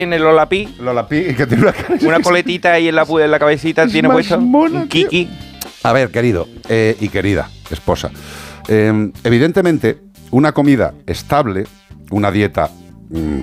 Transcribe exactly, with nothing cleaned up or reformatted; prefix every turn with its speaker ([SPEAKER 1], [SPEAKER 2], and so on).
[SPEAKER 1] En el Lolapi.
[SPEAKER 2] Lolapi, que tiene una,
[SPEAKER 1] una coletita ahí en la, en la cabecita,
[SPEAKER 2] es
[SPEAKER 1] tiene puesto
[SPEAKER 2] mona,
[SPEAKER 1] un Kiki.
[SPEAKER 2] A ver, querido eh, y querida esposa, eh, evidentemente una comida estable, una dieta mmm,